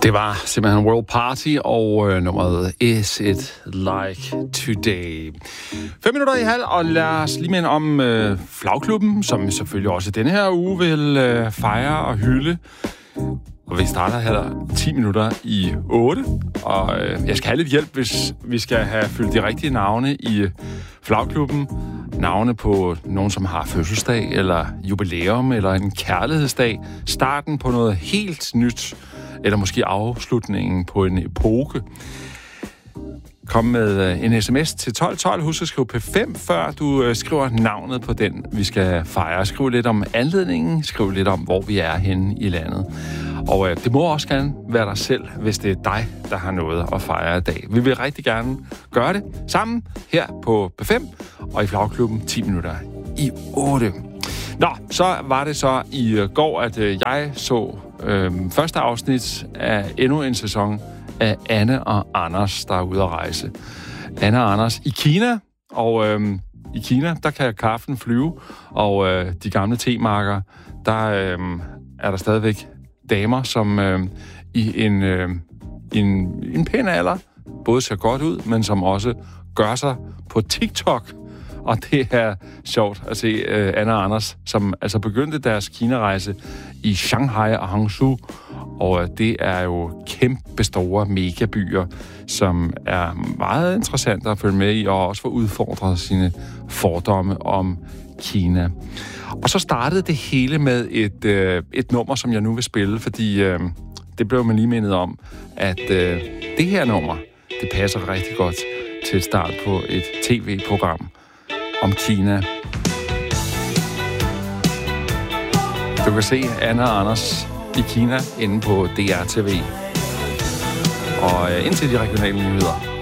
Det var simpelthen World Party, og nummeret Is It Like Today. 5 minutter i halv, og lad os lige minde om Flagklubben, som selvfølgelig også denne her uge vil fejre og hylde. Og vi starter her 10 minutter i 8, og jeg skal have lidt hjælp, hvis vi skal have fyldt de rigtige navne i Flagklubben. Navne på nogen, som har fødselsdag, eller jubilæum, eller en kærlighedsdag. Starten på noget helt nyt, eller måske afslutningen på en epoke. Kom med en sms til 1212. Husk at skrive P5, før du skriver navnet på den, vi skal fejre. Skriv lidt om anledningen, skriv lidt om, hvor vi er henne i landet. Og det må også gerne være dig selv, hvis det er dig, der har noget at fejre i dag. Vi vil rigtig gerne gøre det sammen her på P5 og i Flagklubben 10 minutter i 8. Nå, så var det så i går, at jeg så første afsnit af endnu en sæson af Anne og Anders, der er ude at rejse. Anne og Anders i Kina, og i Kina, der kan kaffen flyve, og de gamle temarker, der er der stadigvæk damer, som i en pæn alder både ser godt ud, men som også gør sig på TikTok. Og det er sjovt at se Anne og Anders, som altså begyndte deres Kina-rejse i Shanghai og Hangzhou. Og det er jo kæmpe store megabyer, som er meget interessant at følge med i, og også få udfordret sine fordomme om Kina. Og så startede det hele med et nummer, som jeg nu vil spille, fordi det blev man lige mindet om, at det her nummer, det passer rigtig godt til et start på et tv-program om Kina. Du kan se Anne og Anders i Kina inde på DR TV. Og indtil de regionale nyheder.